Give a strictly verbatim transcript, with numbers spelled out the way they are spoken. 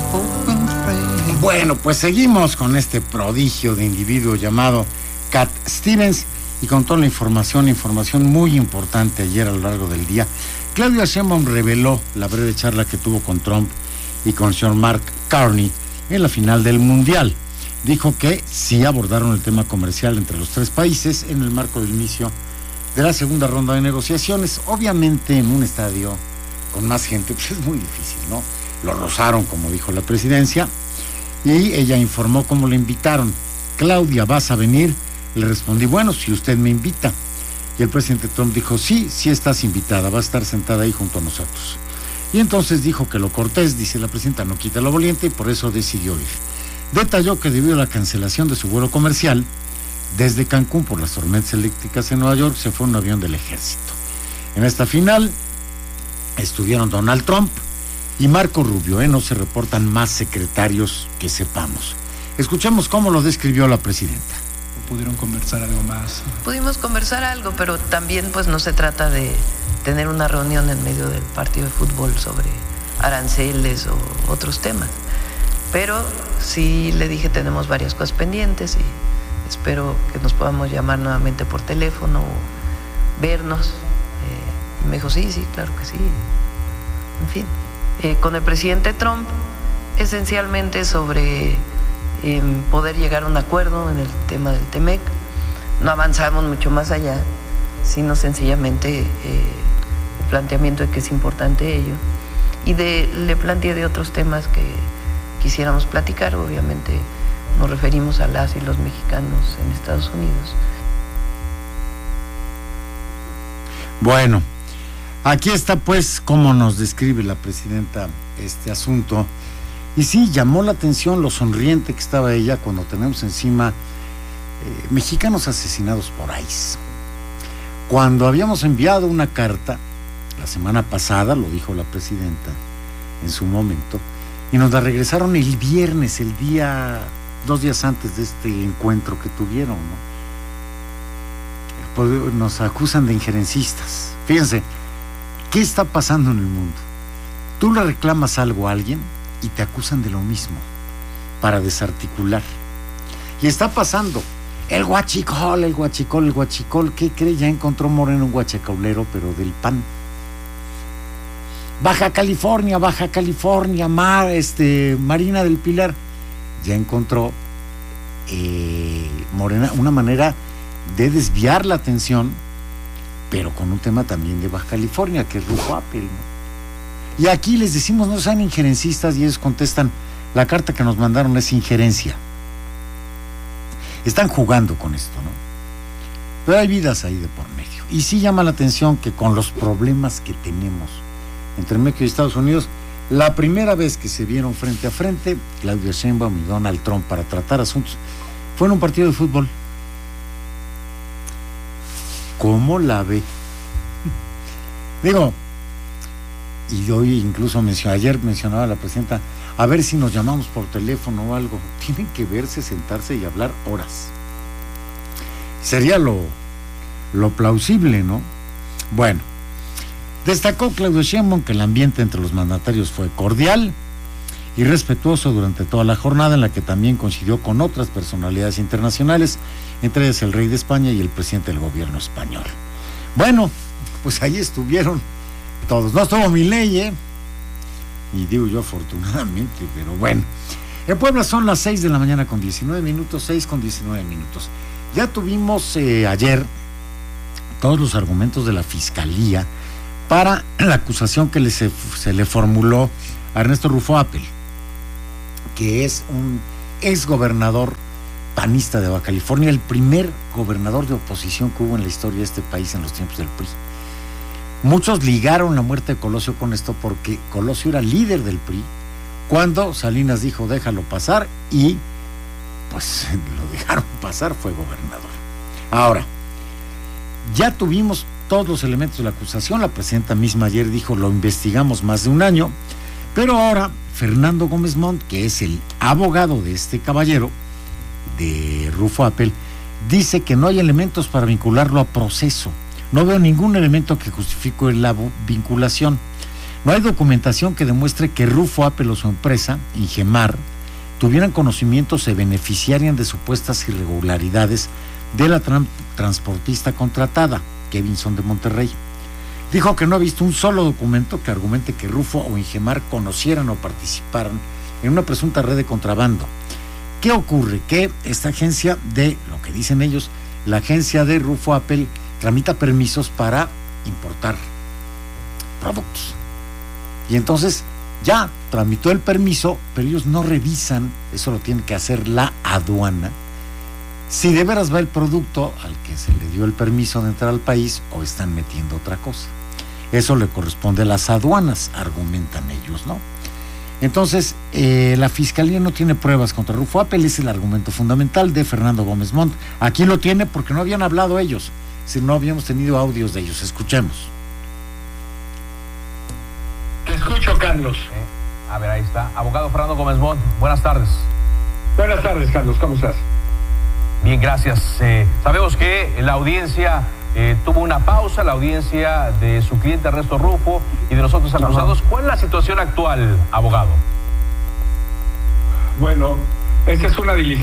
Bueno, pues seguimos con este prodigio de individuo llamado Cat Stevens y con toda la información, información muy importante ayer a lo largo del día. Claudia Sheinbaum reveló la breve charla que tuvo con Trump y con el señor Mark Carney en la final del Mundial. Dijo que sí abordaron el tema comercial entre los tres países en el marco del inicio de la segunda ronda de negociaciones. Obviamente en un estadio con más gente, pues es muy difícil, ¿no? Lo rozaron, como dijo la presidencia, y ella informó cómo le invitaron. Claudia, ¿vas a venir? Le respondí, bueno, si usted me invita. Y el presidente Trump dijo, sí, sí estás invitada, va a estar sentada ahí junto a nosotros. Y entonces dijo que lo cortés, dice la presidenta, no quita lo valiente, y por eso decidió ir. Detalló que debido a la cancelación de su vuelo comercial, desde Cancún por las tormentas eléctricas en Nueva York, se fue un avión del ejército. En esta final estuvieron Donald Trump y Marco Rubio, ¿eh? No se reportan más secretarios que sepamos. Escuchemos cómo lo describió la presidenta. ¿Pudieron conversar algo más? Pudimos conversar algo, pero también pues no se trata de tener una reunión en medio del partido de fútbol sobre aranceles o otros temas. Pero sí le dije, tenemos varias cosas pendientes y espero que nos podamos llamar nuevamente por teléfono o vernos. Eh, y me dijo, sí, sí, claro que sí. En fin. Eh, con el presidente Trump, esencialmente sobre eh, poder llegar a un acuerdo en el tema del T-MEC. No avanzamos mucho más allá, sino sencillamente eh, el planteamiento de que es importante ello. Y de, le planteé de otros temas que quisiéramos platicar. Obviamente nos referimos a las y los mexicanos en Estados Unidos. Bueno, aquí está pues cómo nos describe la presidenta este asunto. Y sí, llamó la atención lo sonriente que estaba ella cuando tenemos encima eh, mexicanos asesinados por ICE. Cuando habíamos enviado una carta, la semana pasada, lo dijo la presidenta en su momento, y nos la regresaron el viernes, el día, dos días antes de este encuentro que tuvieron, ¿no? Pues nos acusan de injerencistas. Fíjense, ¿qué está pasando en el mundo? Tú le reclamas algo a alguien y te acusan de lo mismo para desarticular. Y está pasando. El guachicol, el guachicol, el guachicol. ¿Qué cree? Ya encontró Moreno un guachicolero, pero del P A N. Baja California, Baja California, Mar, este, Marina del Pilar. Ya encontró eh, Morena una manera de desviar la atención, pero con un tema también de Baja California, que es Rufo Apple, ¿no? Y aquí les decimos, no sean injerencistas, y ellos contestan, la carta que nos mandaron es injerencia. Están jugando con esto, ¿no? Pero hay vidas ahí de por medio. Y sí llama la atención que con los problemas que tenemos entre México y Estados Unidos, la primera vez que se vieron frente a frente, Claudia Sheinbaum y Donald Trump para tratar asuntos, fue en un partido de fútbol. ¿Cómo la ve? Digo, y hoy incluso mencionó, ayer mencionaba la presidenta, a ver si nos llamamos por teléfono o algo. Tienen que verse, sentarse y hablar horas. Sería lo, lo plausible, ¿no? Bueno, destacó Claudia Sheinbaum que el ambiente entre los mandatarios fue cordial y respetuoso durante toda la jornada, en la que también coincidió con otras personalidades internacionales, entre ellas el rey de España y el presidente del gobierno español. Bueno, pues ahí estuvieron todos. No estuvo Milei, ¿eh? Y digo yo afortunadamente, pero bueno. En Puebla son las seis de la mañana con diecinueve minutos, seis con diecinueve minutos. Ya tuvimos eh, ayer todos los argumentos de la Fiscalía para la acusación que le se, se le formuló a Ernesto Rufo Apple, que es un ex gobernador panista de Baja California, el primer gobernador de oposición que hubo en la historia de este país en los tiempos del P R I. Muchos ligaron la muerte de Colosio con esto porque Colosio era líder del P R I cuando Salinas dijo déjalo pasar y pues lo dejaron pasar, fue gobernador. Ahora, ya tuvimos todos los elementos de la acusación, la presidenta misma ayer dijo lo investigamos más de un año, pero ahora Fernando Gómez Montt, que es el abogado de este caballero, de Rufo Apple, dice que no hay elementos para vincularlo a proceso. No veo ningún elemento que justifique la vinculación. No hay documentación que demuestre que Rufo Apple o su empresa, Ingemar, tuvieran conocimiento, se beneficiarían de supuestas irregularidades de la tra- transportista contratada, Kevinson de Monterrey. Dijo que no ha visto un solo documento que argumente que Rufo o Ingemar conocieran o participaran en una presunta red de contrabando. ¿Qué ocurre? Que esta agencia de, lo que dicen ellos, la agencia de Rufo Apple tramita permisos para importar productos. Y entonces ya tramitó el permiso, pero ellos no revisan, eso lo tiene que hacer la aduana, si de veras va el producto al que se le dio el permiso de entrar al país o están metiendo otra cosa. Eso le corresponde a las aduanas, argumentan ellos, ¿no? Entonces, eh, la Fiscalía no tiene pruebas contra Rufo Apple, es el argumento fundamental de Fernando Gómez Montt. Aquí lo tiene porque no habían hablado ellos, si no habíamos tenido audios de ellos. Escuchemos. Te escucho, Carlos. Eh, a ver, ahí está. Abogado Fernando Gómez Montt, buenas tardes. Buenas tardes, Carlos, ¿cómo estás? Bien, gracias. Eh, sabemos que la audiencia eh, tuvo una pausa, la audiencia de su cliente Ernesto Rufo y de los otros acusados. ¿Cuál es la situación actual, abogado? Bueno, esta es una diligencia